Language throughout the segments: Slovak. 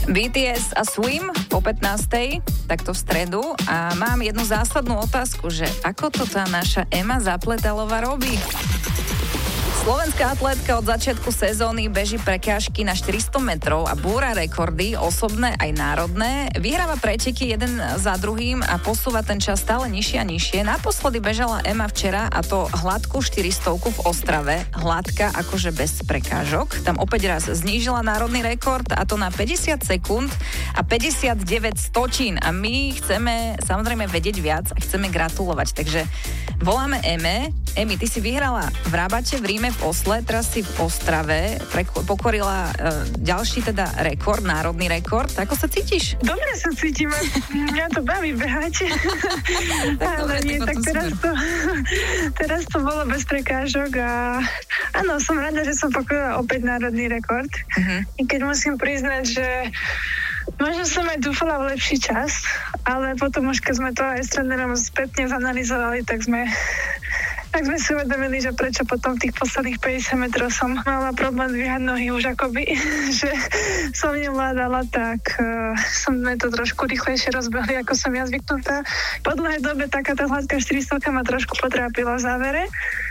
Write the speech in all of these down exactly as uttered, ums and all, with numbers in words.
bé té es a Swim po pätnástej, takto v stredu. A mám jednu zásadnú otázku, že ako to tá naša Ema Zapletalová robí? Slovenská atlétka od začiatku sezóny beží prekážky na štyristo metrov a búra rekordy, osobné aj národné. Vyhráva preteky jeden za druhým a posúva ten čas stále nižšie a nižšie. Naposledy bežala Ema včera, a to hladkú štyristovku v Ostrave. Hladká, akože bez prekážok. Tam opäť raz znížila národný rekord, a to na päťdesiat sekúnd a päťdesiatdeväť stotín. A my chceme samozrejme vedieť viac a chceme gratulovať. Takže voláme Eme. Emi, ty si vyhrala v Rabate, v Ríme, v Osle, teraz si v Ostrave, preko- pokorila e, ďalší teda rekord, národný rekord. Ako sa cítiš? Dobre sa cítim, mňa to baví behať. Tak dobre, ale nie, tak teraz to, teraz to bolo bez prekážok a áno, som rada, že som pokorila opäť národný rekord. Uh-huh. I keď musím priznať, že možno som aj dúfala v lepší čas, ale potom už keď sme to aj s trénerom spätne zanalizovali, tak sme tak sme si uvedomili, že prečo potom tých posledných päťdesiat metrov som mala problém dvíhať nohy už akoby, že som nevládala, tak uh, som sme to trošku rýchlejšie rozbehli, ako som ja zvyknutá. Po dlhej dobe taká tá hladká štyristovka ma trošku potrápila v závere,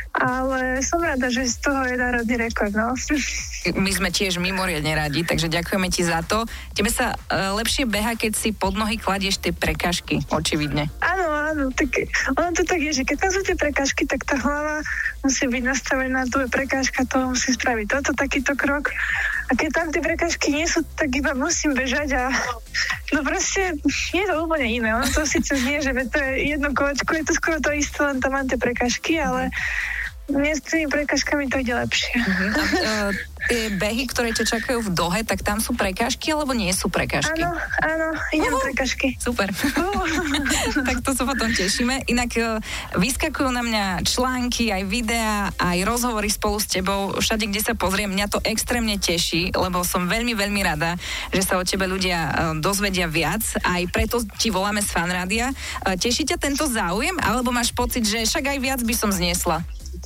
ale som rada, že z toho je národný rekord, no. My sme tiež mimoriadne radi, takže ďakujeme ti za to. Tebe sa uh, lepšie beha, keď si pod nohy kladieš tie prekažky, očividne. Áno, áno, tak ono to tak je, že keď tam sú tie prekažky, tak tá hlava musí byť nastavená, tu je prekážka, to musí spraviť toto, takýto krok. A keď tam tie prekážky nie sú, tak iba musím bežať a no proste je to úplne iné. Ono to síce znie, že to je jedno kolečko, je to skoro to isté, len tam mám tie prekažky, ale dnes s tými prekažkami to ide lepšie. Uh-huh. A, uh, tie behy, ktoré ťa čakajú v Dohe, tak tam sú prekážky, alebo nie sú prekážky? Áno, áno, idem uh, prekažky. Super. Uh. Tak to sa potom tešíme. Inak uh, vyskakujú na mňa články, aj videá, aj rozhovory spolu s tebou. Všade, kde sa pozriem, mňa to extrémne teší, lebo som veľmi, veľmi rada, že sa o tebe ľudia uh, dozvedia viac. Aj preto ti voláme z Fanrádia. Uh, teší ťa tento záujem, alebo máš pocit, že však aj viac by som zniesla?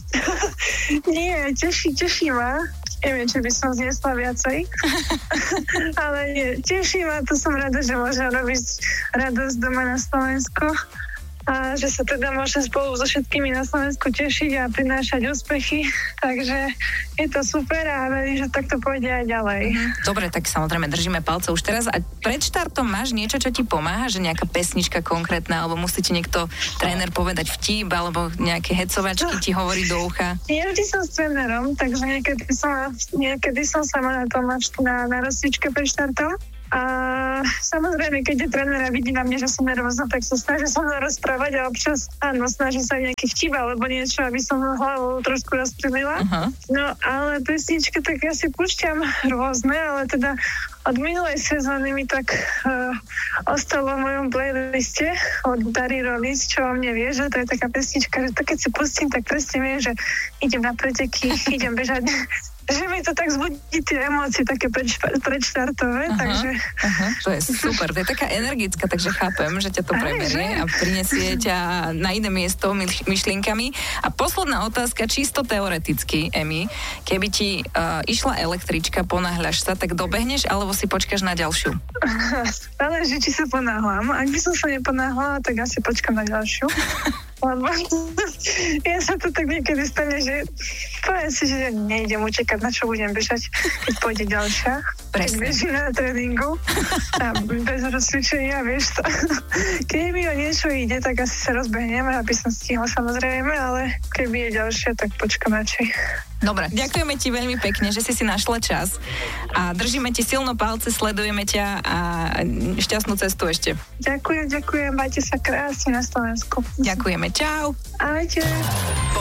Nie, teší, teší ma. Neviem, či by som zniesla viacej. Ale nie, teší ma, to som rada, že môžem robiť radosť doma na Slovensku. A že sa teda môžem spolu so všetkými na Slovensku tešiť a prinášať úspechy. Takže je to super a verím, že takto pôjde aj ďalej. Dobre, tak samozrejme držíme palce už teraz. A pred štartom máš niečo, čo ti pomáha? Že nejaká pesnička konkrétna, alebo musí ti niekto tréner povedať vtip, alebo nejaké hecovačky ti hovorí do ucha? Ja vždy som s trénerom, takže niekedy som, niekedy som sama na tom na, na rozcvičke pred štartom. A samozrejme, keď je tréner a vidí na mne, že som nervózna, tak sa snaží sa mnou rozprávať a občas, áno, snaží sa nejaký vtip alebo niečo, aby som hlavu trošku rozptýlila. Uh-huh. No, ale pesničky tak ja si púšťam rôzne, ale teda od minulej sezóny mi tak uh, ostalo v mojom playliste od Dary Rolis, čo o mne vie, že to je taká pesnička, že to keď si pustím, tak presne viem, že idem na preteky, idem bežať. Že mi to tak zbudí tie emócie také predštartové, uh-huh, takže... Uh-huh. To je super, to je taká energická, takže chápem, že ťa to preberie a prinesie ťa na iné miesto myšlienkami. A posledná otázka, čisto teoreticky, Emi, keby ti uh, išla električka, ponáhľaš sa, tak dobehneš, alebo si počkáš na ďalšiu? Ale že či sa ponáhľam. Ak by som sa neponáhľala, tak asi počkám na ďalšiu. Lebo ja sa to tak niekedy stane, že poviem si, že nejdem utekať, na čo budem bežať, keď pôjde ďalšia. Presne. Bežím na tréningu a bez rozcvičenia, vieš to. Keď mi o niečo ide, tak asi sa rozbehnem, aby som stihla samozrejme, ale keby je ďalšia, tak počkam radšej. Dobre, ďakujeme ti veľmi pekne, že si si našla čas a držíme ti silno palce, sledujeme ťa a šťastnú cestu ešte. Ďakujem, ďakujem, majte sa krásne na Slovensku. Ďakujeme, čau. Ahojte.